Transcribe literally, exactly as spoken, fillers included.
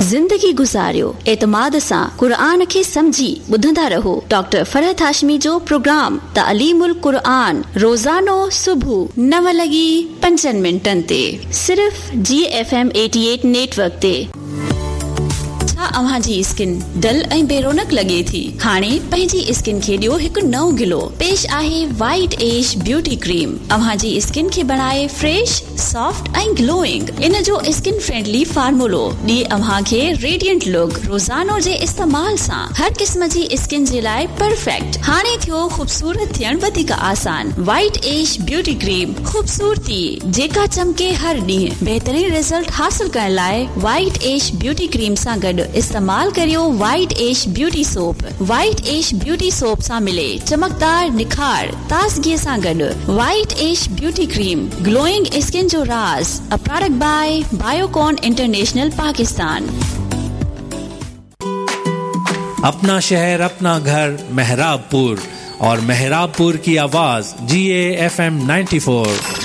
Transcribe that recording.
ज़िंदगी गुज़ारियो एतमाद सां क़ुरान खे समझी ॿुधंदा रहो डॉक्टर फरहत हाशमी जो प्रोग्राम तालीमुल क़ुरान रोज़ानो सुबुह नव लॻी पंजनि मिंटनि ते सिर्फ़ जी एफ एम अठासी नेटवर्क ते। छा अव्हां जी स्किन डल ऐं बेरोनक लॻे थी? हाणे पंहिंजी स्किन खे ॾियो हिकु नओं गिलो। पेश आहे वाइट एज ब्यूटी क्रीम। अव्हां जी स्किन खे बनाए फ्रेश, सॉफ्ट ऐं ग्लोइंग। इन जो स्किन फ्रेंडली फार्मूलो ॾिए अव्हां खे रेडिएंट लुक। रोज़ानो जे इस्तेमाल सां हर क़िस्म जी स्किन जे लाइ परफेक्ट। हाणे थियो ख़ूबसूरत थियण वधीक आसान। वाइट एज ब्यूटी क्रीम, ख़ूबसूरती जेका चमके हर ॾींहुं। बहितरीन रिजल्ट हासिल करण लाइ वाइट एज ब्यूटी क्रीम सां गॾु इस्तेमाल करियो white age beauty soap. White age beauty soap सां मिले चमकदार निखार ताज़गीअ सां गॾु। White age beauty cream, glowing skin जो राज। A product by Biocon international Pakistan. अपना शहर अपना घर मेहराबपुर और मेहराबपुर की आवाज जी A F M ninety four.